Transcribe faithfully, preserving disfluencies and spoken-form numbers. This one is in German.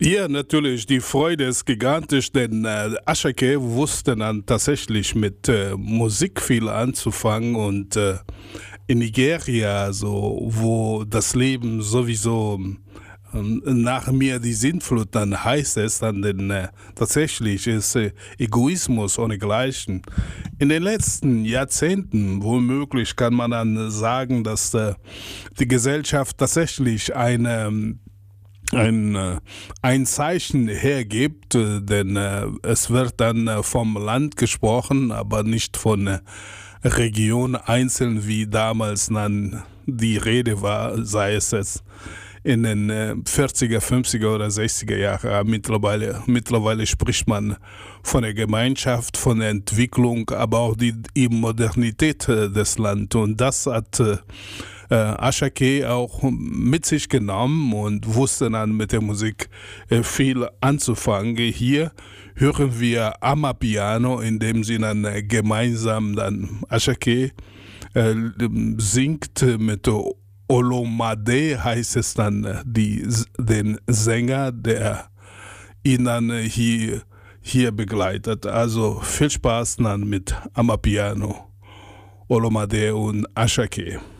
Ja, natürlich, die Freude ist gigantisch, denn äh, Ashake wusste dann tatsächlich mit äh, Musik viel anzufangen und äh, in Nigeria, so, wo das Leben sowieso ähm, nach mir die Sintflut dann heißt es dann, denn äh, tatsächlich ist äh, Egoismus ohnegleichen. In den letzten Jahrzehnten, womöglich kann man dann sagen, dass äh, die Gesellschaft tatsächlich eine ein, äh, ein Zeichen hergibt, äh, denn äh, es wird dann äh, vom Land gesprochen, aber nicht von äh, Region einzeln, wie damals dann die Rede war, sei es jetzt in den äh, vierziger, fünfziger oder sechziger Jahren. Mittlerweile, mittlerweile spricht man von der Gemeinschaft, von der Entwicklung, aber auch die, die Modernität äh, des Landes. Und das hat äh, äh, Ashake auch mit sich genommen und wusste dann mit der Musik äh, viel anzufangen. Hier hören wir Amapiano, in dem sie dann äh, gemeinsam dann Ashake äh, singt mit Olomade, heißt es dann, äh, die, den Sänger, der ihn dann äh, hier, hier begleitet. Also viel Spaß dann mit Amapiano, Olomade und Ashake.